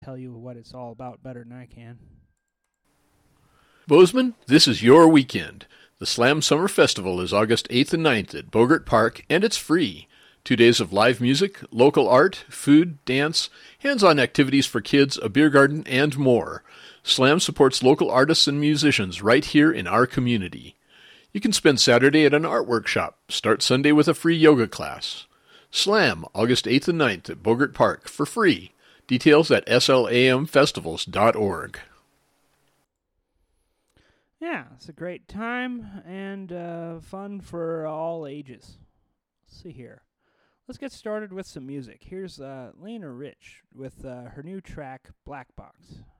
tell you what it's all about better than I can. Bozeman, this is your weekend. The Slam Summer Festival is August 8th and 9th at Bogart Park, and it's free. 2 days of live music, local art, food, dance, hands-on activities for kids, a beer garden, and more. Slam supports local artists and musicians right here in our community. You can spend Saturday at an art workshop, start Sunday with a free yoga class. Slam, August 8th and 9th at Bogart Park for free. Details at slamfestivals.org. Yeah, it's a great time and fun for all ages. Let's see here. Let's get started with some music. Here's Lena Rich with her new track, Black Box.